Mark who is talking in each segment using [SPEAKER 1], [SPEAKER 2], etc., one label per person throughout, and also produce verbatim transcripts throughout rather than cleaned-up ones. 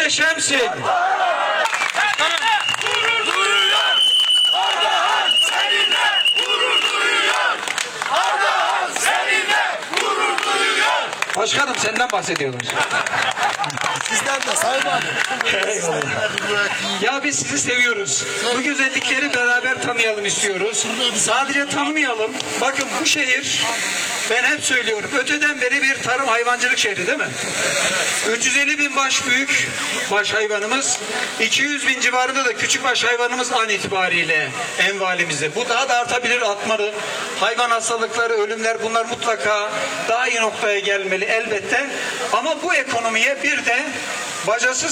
[SPEAKER 1] muhteşemsin.
[SPEAKER 2] Gurur duyuyor. Ardahan seninle gurur duyuyor. Ardahan seninle gurur duyuyor.
[SPEAKER 1] Başkanım senden bahsediyorlar.
[SPEAKER 3] Sizden de Sayın abi.
[SPEAKER 1] Ya biz sizi seviyoruz. Bu güzellikleri beraber tanıyalım istiyoruz. Sadece tanımayalım. Bakın bu şehir, ben hep söylüyorum, öteden beri bir tarım hayvancılık şehri değil mi? üç yüz elli bin baş büyük baş hayvanımız, iki yüz bin civarında da küçük baş hayvanımız an itibariyle envalimizde. Bu daha da artabilir, artmalı. Hayvan hastalıkları, ölümler, bunlar mutlaka daha iyi noktaya gelmeli elbette. Ama bu ekonomiye bir de bacasız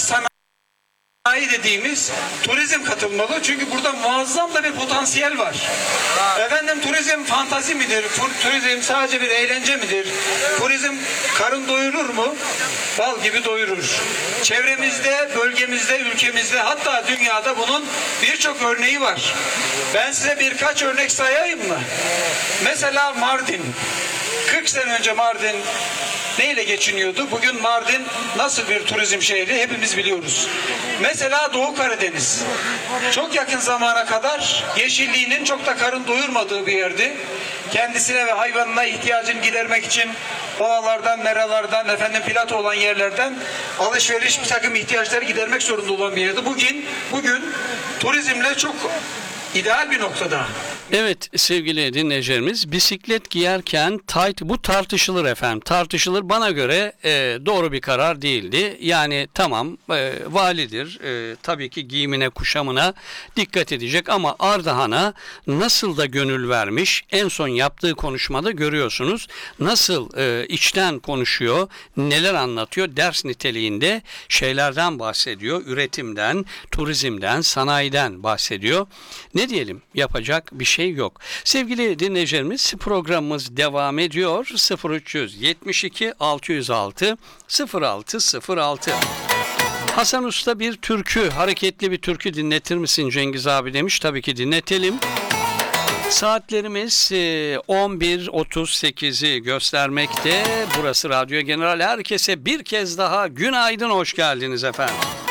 [SPEAKER 1] sanayi dediğimiz turizm katılmalı. Çünkü burada muazzam da bir potansiyel var. Efendim, turizm fantazi midir? Turizm sadece bir eğlence midir? Turizm karın doyurur mu? Bal gibi doyurur. Çevremizde, bölgemizde, ülkemizde, hatta dünyada bunun birçok örneği var. Ben size birkaç örnek sayayım mı? Mesela Mardin. kırk sene önce Mardin neyle geçiniyordu? Bugün Mardin nasıl bir turizm şehri hepimiz biliyoruz. Mesela Doğu Karadeniz. Çok yakın zamana kadar yeşilliğinin çok da karın doyurmadığı bir yerdi. Kendisine ve hayvanına ihtiyacını gidermek için ovalardan, meralardan, efendim plato olan yerlerden alışveriş, bir takım ihtiyaçları gidermek zorunda olan bir yerdi. Bugün, bugün turizmle çok ideal bir noktada.
[SPEAKER 4] Evet sevgili dinleyicilerimiz, bisiklet giyerken tayt, bu tartışılır efendim, tartışılır. Bana göre e, doğru bir karar değildi. Yani tamam, e, validir e, tabii ki giyimine, kuşamına dikkat edecek ama Ardahan'a nasıl da gönül vermiş, en son yaptığı konuşmada görüyorsunuz nasıl e, içten konuşuyor, neler anlatıyor, ders niteliğinde şeylerden bahsediyor, üretimden, turizmden, sanayiden bahsediyor. Ne diyelim, yapacak bir şey yok. Sevgili dinleyicilerimiz, programımız devam ediyor. sıfır üç yetmiş iki altı yüz altı sıfır altı sıfır altı. Hasan Usta bir türkü, hareketli bir türkü dinletir misin Cengiz abi demiş. Tabii ki dinletelim. Saatlerimiz on bir otuz sekizi göstermekte. Burası Radyo General. Herkese bir kez daha günaydın, hoş geldiniz efendim.